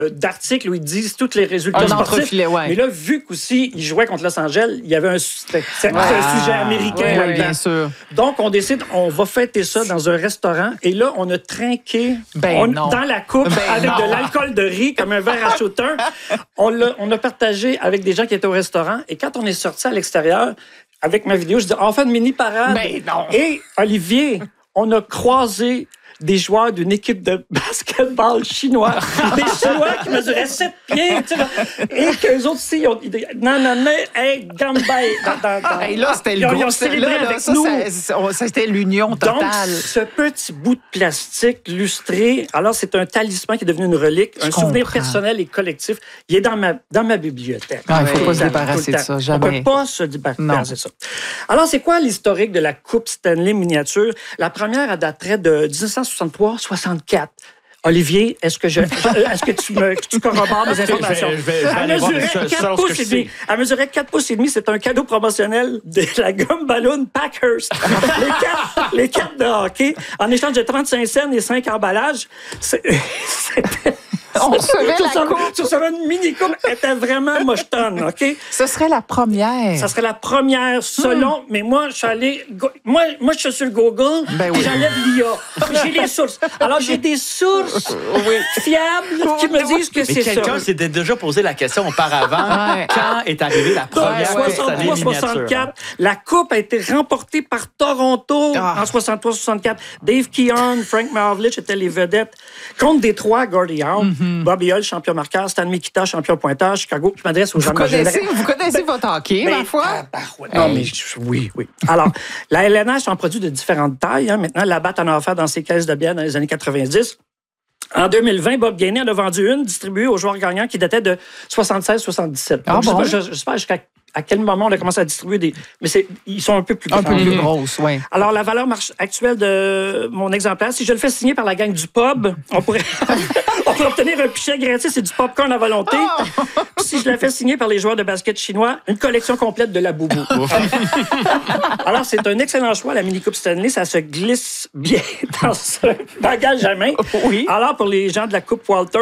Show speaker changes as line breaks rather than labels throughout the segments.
d'articles où ils disent tous les résultats sportifs. Mais là, vu qu'aussi, ils jouaient contre Los Angeles, il y avait un sujet américain là-dedans.
Bien sûr.
Donc, on décide, on va fêter ça dans un restaurant. Et là, on a trinqué dans la coupe avec de l'alcool de riz, comme un verre à shooter. On a partagé avec des gens qui étaient au restaurant. Et quand on est sorti à l'extérieur, avec ma vidéo, je dis, on fait une mini-parade. Et Olivier, on a croisé des joueurs d'une équipe de basketball chinois. Des Chinois qui mesuraient 7 pieds. Tu sais, et qu'eux autres aussi, Gambay.
Et là, c'était le gros. C'était l'union totale.
Donc, ce petit bout de plastique lustré, alors c'est un talisman qui est devenu une relique, un souvenir personnel et collectif. Il est dans ma bibliothèque.
Il ne faut pas se débarrasser de ça, jamais.
On ne peut pas se débarrasser de ça. Alors, c'est quoi l'historique de la Coupe Stanley miniature? La première, elle daterait de 1963-64. Olivier, est-ce que tu corrobores mes informations? Elle mesurait 4 pouces et demi. C'est un cadeau promotionnel de la gomme ballon Packhurst. les cartes de hockey, en échange de 35 cents et 5 emballages.
On recevait la coupe.
Sur une mini-coupe, elle était vraiment mochetonne, OK?
Ce serait la première.
Ça serait la première selon... Mais moi, je suis allé... Moi, je suis sur Google et j'enlève l'IA. J'ai les sources. Alors, j'ai des sources fiables qui me disent que c'est ça.
Quelqu'un s'était déjà posé la question auparavant. Quand est arrivée la première Coupe Stanley miniature?
63-64. La coupe a été remportée par Toronto en 63-64. Dave Keon, Frank Maravlich étaient les vedettes. Contre Détroit, Gordie Howe. Bobby Hull, champion marqueur. Stan Mikita, champion pointage. Chicago. Je m'adresse aux gens de
Vous connaissez votre hockey, ma foi?
Non, mais oui. Alors, la LNH en produit de différentes tailles. Maintenant, la batte en a offert dans ses caisses de bière dans les années 90. En 2020, Bob Gainey en a vendu une distribuée aux joueurs gagnants qui datait de 76-77. Je ne sais pas jusqu'à quel moment on a commencé à distribuer des... Mais ils sont un peu plus gros.
Un peu plus grosses, oui.
Alors, la valeur actuelle de mon exemplaire, si je le fais signer par la gang du pub, on pourrait obtenir un pichet gratis et du popcorn à volonté. Si je la fais signer par les joueurs de basket chinois, une collection complète de la boubou. Alors, c'est un excellent choix, la mini-coupe Stanley. Ça se glisse bien dans ce bagage à main. Oui. Alors, pour les gens de la coupe Walter,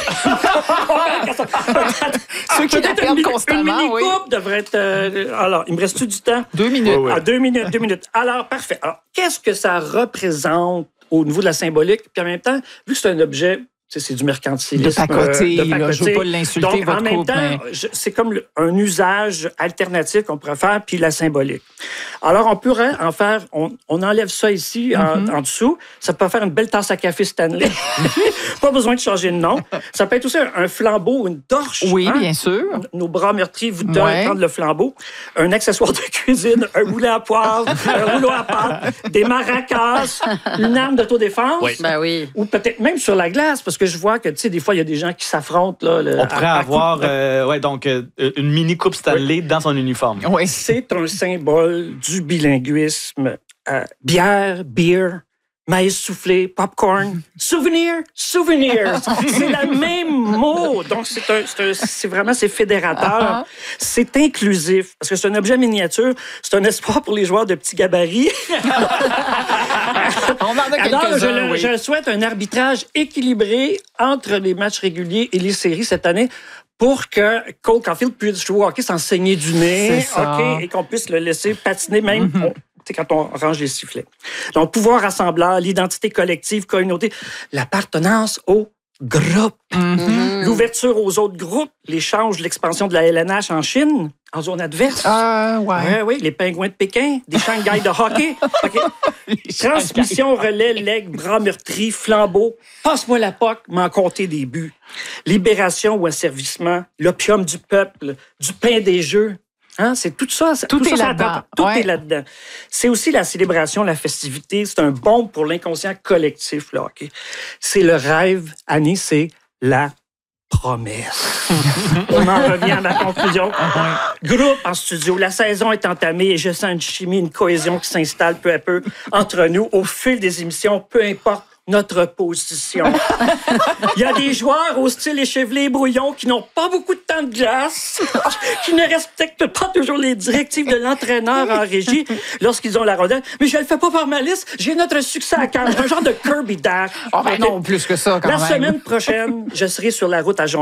ceux qui la perdent constamment,
une mini-coupe devrait être... alors, il me reste-tu du temps?
2 minutes.
Ah, 2 minutes. Alors, parfait. Alors, qu'est-ce que ça représente au niveau de la symbolique? Puis en même temps, vu que c'est un objet... C'est du mercantilisme.
De pacoter. Je ne veux pas l'insulter,
donc, en même temps, c'est comme un usage alternatif qu'on pourrait faire, puis la symbolique. Alors, on pourrait en faire... On enlève ça ici, en dessous. Ça peut faire une belle tasse à café Stanley. Pas besoin de changer de nom. Ça peut être aussi un flambeau, une torche.
Oui, bien sûr.
Nos bras meurtris vous donnent prendre le flambeau. Un accessoire de cuisine, un moulin à poivre, un rouleau à pâte, des maracas, une arme d'autodéfense.
Oui. Ben oui.
Ou peut-être même sur la glace, parce que je vois que, tu sais, des fois, il y a des gens qui s'affrontent. Là,
on pourrait avoir une mini-coupe Stanley dans son uniforme.
Oui. C'est un symbole du bilinguisme. Bière, beer, maïs soufflé, popcorn, souvenir. C'est le même mot. Donc, c'est vraiment fédérateur. C'est inclusif. Parce que c'est un objet miniature. C'est un espoir pour les joueurs de petits gabarits.
On en a quelques-uns,
je souhaite un arbitrage équilibré entre les matchs réguliers et les séries cette année pour que Cole Caulfield puisse jouer au hockey sans saigner du nez, et qu'on puisse le laisser patiner même quand on range les sifflets. Donc, pouvoir rassembleur, l'identité collective, communauté, l'appartenance au groupe, l'ouverture aux autres groupes, l'échange, l'expansion de la LNH en Chine, en zone adverse. Oui, les pingouins de Pékin, des Shanghai de hockey. Transmission, relais, legs, bras meurtris, flambeau. Passe-moi la POC, m'en compter des buts. Libération ou asservissement, l'opium du peuple, du pain des jeux. C'est tout ça.
Tout est là-dedans.
Tout est là-dedans. C'est aussi la célébration, la festivité. C'est un baume pour l'inconscient collectif, là, OK? C'est le rêve, Annie, c'est la promesse. On en revient à ma conclusion. Groupe en studio. La saison est entamée et je sens une chimie, une cohésion qui s'installe peu à peu entre nous au fil des émissions, peu importe notre position. Il y a des joueurs au style échevelé et brouillon qui n'ont pas beaucoup de temps de glace, qui ne respectent pas toujours les directives de l'entraîneur en régie lorsqu'ils ont la rondelle. Mais je ne le fais pas par malice. J'ai notre succès à cœur. Un genre de Kirby Dash.
Non, plus que ça, quand même.
La semaine prochaine, je serai sur la route à Jonquière.